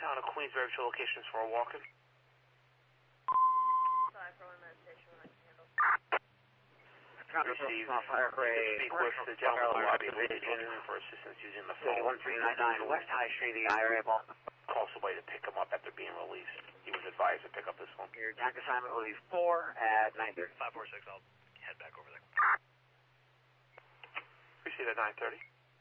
Town of Queensbury, which locations for a walk-in? Sorry for one meditation when I can handle. Receive, speak with the gentleman in the lobby who is looking for assistance using the phone. 1399 West High Street, the IRA Boston. Call somebody to pick him up after being released. He was advised to pick up this phone. Your tax assignment will be 4 at 9:30. 546, I'll head back over there. Receive at 9:30.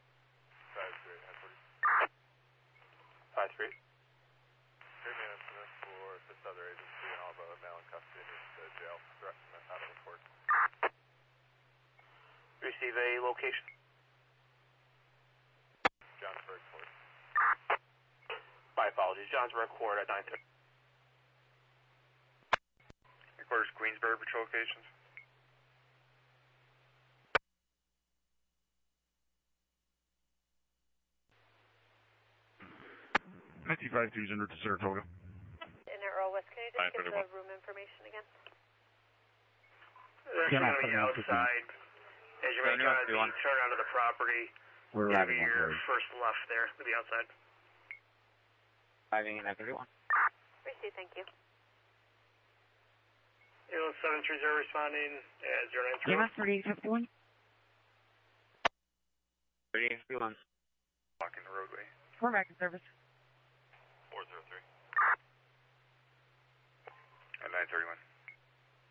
5-3. 5-3. Treatment incident for this other agency and all the now in custody in the jail. The rest of them out of the court. Receive a location. Johnsburg Court. My apologies. Johnsburg Court at 9:30. Headquarters Queensbury patrol locations. Under to Saratoga. In Earl West, can you just give the room information again? They're going to be outside. As you make the turn onto the property, We're maybe your first left there. It'll be outside. 58931. Receive, thank you. 730 responding as 093. EMS 3851. 3851. Blocking the roadway. We're back in service.